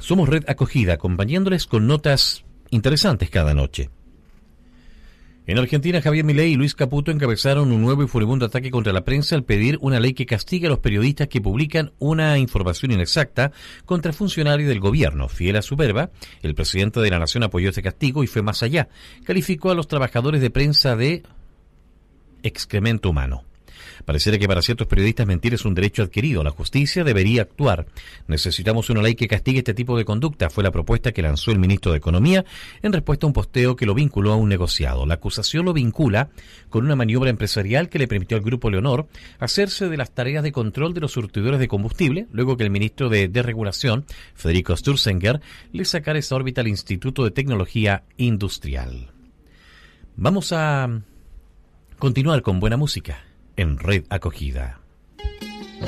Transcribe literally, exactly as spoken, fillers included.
Somos Red Acogida, acompañándoles con notas interesantes cada noche. En Argentina, Javier Milei y Luis Caputo encabezaron un nuevo y furibundo ataque contra la prensa al pedir una ley que castigue a los periodistas que publican una información inexacta contra funcionarios del gobierno. Fiel a su verba, el presidente de la Nación apoyó ese castigo y fue más allá. Calificó a los trabajadores de prensa de excremento humano. Pareciera que para ciertos periodistas mentir es un derecho adquirido. La justicia debería actuar. Necesitamos una ley que castigue este tipo de conducta. Fue la propuesta que lanzó el ministro de Economía en respuesta a un posteo que lo vinculó a un negociado. La acusación lo vincula con una maniobra empresarial que le permitió al Grupo Leonor hacerse de las tareas de control de los surtidores de combustible, luego que el ministro de Desregulación, Federico Sturzenegger, le sacara esa órbita al Instituto de Tecnología Industrial. Vamos a continuar con buena música en Red Acogida.